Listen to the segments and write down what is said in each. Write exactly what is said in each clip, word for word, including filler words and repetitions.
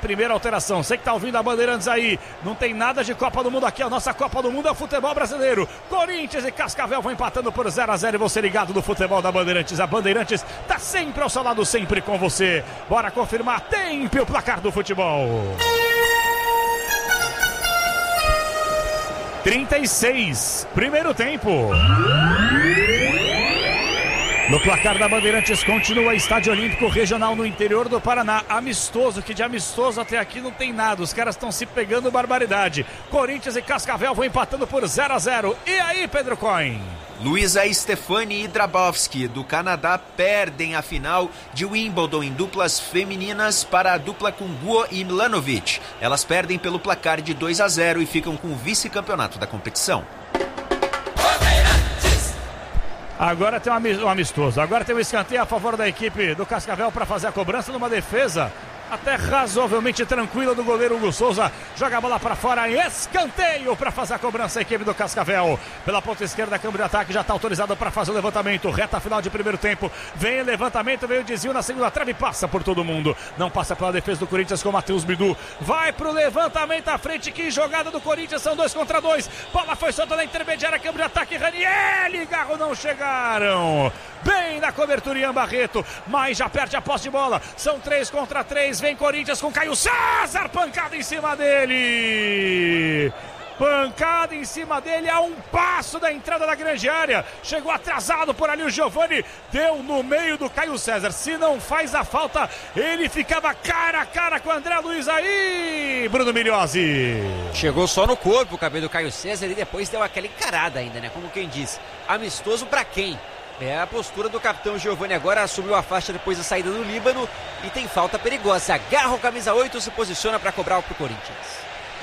primeira alteração. Você que tá ouvindo a Bandeirantes aí, não tem nada de Copa do Mundo aqui, a nossa Copa do Mundo é o futebol brasileiro. Corinthians e Cascavel vão empatando por zero a zero e você ligado no futebol da Bandeirantes. A Bandeirantes tá sempre ao seu lado, sempre com você. Bora confirmar tempo e o placar do futebol. trinta e seis, primeiro tempo. No placar da Bandeirantes continua Estádio Olímpico Regional no interior do Paraná. Amistoso, que de amistoso até aqui não tem nada. Os caras estão se pegando barbaridade. Corinthians e Cascavel vão empatando por zero a zero. E aí, Pedro Coin? Luísa Stefani e Drabowski, do Canadá, perdem a final de Wimbledon em duplas femininas para a dupla com Guo e Milanovic. Elas perdem pelo placar de dois a zero e ficam com o vice-campeonato da competição. Agora tem um amistoso, agora tem um escanteio a favor da equipe do Cascavel para fazer a cobrança numa defesa até razoavelmente tranquila do goleiro Hugo Souza. Joga a bola para fora, escanteio para fazer a cobrança a equipe do Cascavel. Pela ponta esquerda, câmbio de ataque já está autorizado para fazer o levantamento. Reta final de primeiro tempo, vem o levantamento, vem o desvio na segunda trave, passa por todo mundo. Não passa pela defesa do Corinthians com o Matheus Bidu. Vai pro levantamento à frente, que jogada do Corinthians, são dois contra dois. Bola foi solta na intermediária, câmbio de ataque, Raniel e Garro não chegaram. Bem na cobertura Ian Barreto, mas já perde a posse de bola. São três contra três, vem Corinthians com Caio César, pancada em cima dele. Pancada em cima dele a um passo da entrada da grande área. Chegou atrasado por ali o Giovani, deu no meio do Caio César. Se não faz a falta, ele ficava cara a cara com o André Luiz aí, Bruno Migliozzi. Chegou só no corpo o cabelo do Caio César e depois deu aquela encarada ainda, né? Como quem diz, amistoso pra quem? É a postura do capitão Giovani agora, assumiu a faixa depois da saída do Líbano e tem falta perigosa. Agarra o camisa oito, se posiciona para cobrar pro Corinthians.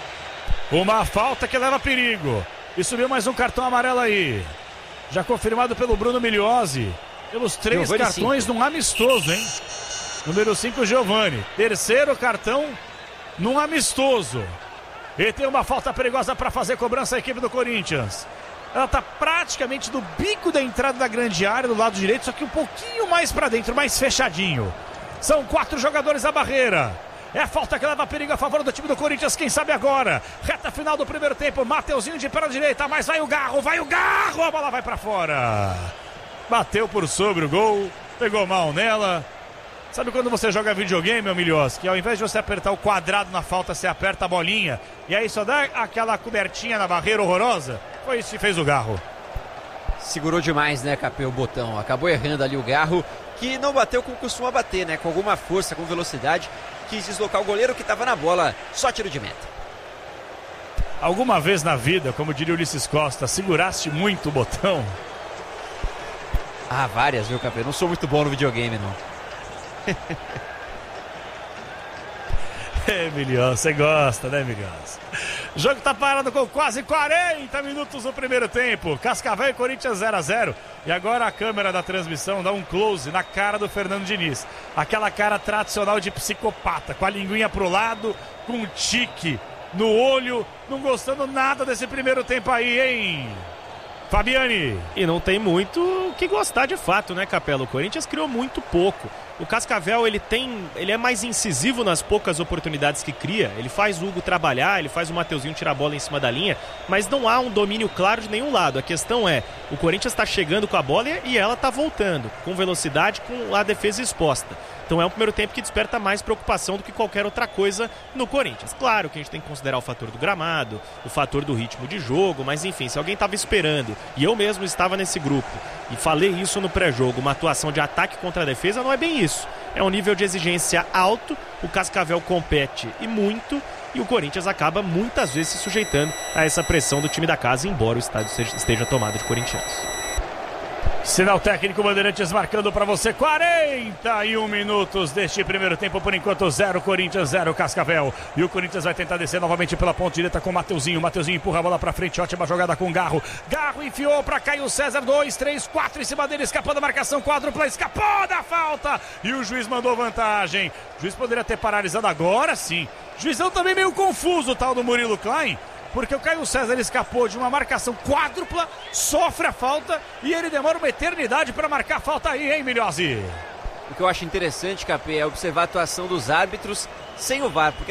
Uma falta que leva perigo. E subiu mais um cartão amarelo aí. Já confirmado pelo Bruno Migliozzi. Pelos três Giovani cartões cinco. Num amistoso, hein? Número cinco, Giovani. Terceiro cartão num amistoso. E tem uma falta perigosa para fazer cobrança a equipe do Corinthians. Ela está praticamente no bico da entrada da grande área, do lado direito, só que um pouquinho mais para dentro, mais fechadinho. São quatro jogadores à barreira. É a falta que leva perigo a favor do time do Corinthians, quem sabe agora. Reta final do primeiro tempo, Mateuzinho de pé à direita, mas vai o Garro, vai o Garro, a bola vai para fora. Bateu por sobre o gol, pegou mal nela. Sabe quando você joga videogame, meu Migliozzi, que ao invés de você apertar o quadrado na falta, você aperta a bolinha, e aí só dá aquela cobertinha na barreira horrorosa? Foi isso que fez o Garro. Segurou demais, né, Capê, o botão. Acabou errando ali o Garro, que não bateu como costuma bater, né, com alguma força, com velocidade. Quis deslocar o goleiro que estava na bola, só tiro de meta. Alguma vez na vida, como diria Ulisses Costa, seguraste muito o botão? Ah, várias, viu, Capê? Não sou muito bom no videogame, não. É, Migliozzi, você gosta, né, Migliozzi? O jogo tá parado com quase quarenta minutos no primeiro tempo. Cascavel e Corinthians zero a zero. E agora a câmera da transmissão dá um close na cara do Fernando Diniz. Aquela cara tradicional de psicopata, com a linguinha pro lado, com um tique no olho, não gostando nada desse primeiro tempo aí, hein? Fabiani. E não tem muito o que gostar de fato, né, Capelo? O Corinthians criou muito pouco. O Cascavel, ele tem, ele é mais incisivo nas poucas oportunidades que cria. Ele faz o Hugo trabalhar, ele faz o Mateuzinho tirar a bola em cima da linha, mas não há um domínio claro de nenhum lado. A questão é, o Corinthians está chegando com a bola e ela está voltando, com velocidade, com a defesa exposta. Então é um primeiro tempo que desperta mais preocupação do que qualquer outra coisa no Corinthians. Claro que a gente tem que considerar o fator do gramado, o fator do ritmo de jogo, mas enfim, se alguém estava esperando, e eu mesmo estava nesse grupo, e falei isso no pré-jogo, uma atuação de ataque contra a defesa, não é bem isso. É um nível de exigência alto, o Cascavel compete e muito, e o Corinthians acaba muitas vezes se sujeitando a essa pressão do time da casa, embora o estádio esteja tomado de corintianos. Sinal técnico, Bandeirantes marcando para você quarenta e um minutos deste primeiro tempo, por enquanto zero Corinthians, zero Cascavel. E o Corinthians vai tentar descer novamente pela ponta direita com o Mateuzinho. O Mateuzinho empurra a bola para frente, ótima jogada com o Garro. Garro enfiou para Caio César, dois, três, quatro em cima dele, escapou da marcação, quádrupla, escapou da falta. E o juiz mandou vantagem. O juiz poderia ter paralisado agora sim. Juizão também meio confuso, o tal do Murilo Klein. Porque o Caio César escapou de uma marcação quádrupla, sofre a falta e ele demora uma eternidade para marcar a falta aí, hein, Migliozzi? O que eu acho interessante, Capê, é observar a atuação dos árbitros sem o V A R, porque